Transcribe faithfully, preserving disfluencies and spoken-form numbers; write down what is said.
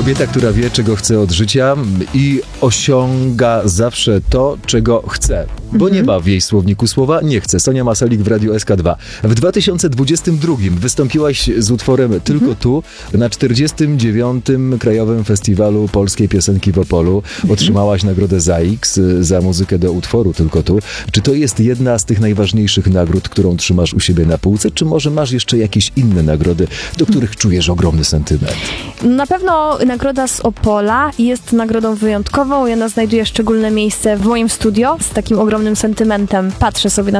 Kobieta, która wie, czego chce od życia i osiąga zawsze to, czego chce. Bo nie ma w jej słowniku słowa nie chce. Sonia Maselik w Radiu S K dwa. W dwa tysiące dwudziestym drugim wystąpiłaś z utworem Tylko mhm. tu na czterdziestym dziewiątym Krajowym Festiwalu Polskiej Piosenki w Opolu. Otrzymałaś nagrodę Z A X za muzykę do utworu Tylko tu. Czy to jest jedna z tych najważniejszych nagród, którą trzymasz u siebie na półce, czy może masz jeszcze jakieś inne nagrody, do których czujesz ogromny sentyment? Na pewno nagroda z Opola jest nagrodą wyjątkową i ona znajduje szczególne miejsce w moim studio. Z takim ogromnym sentymentem patrzę sobie na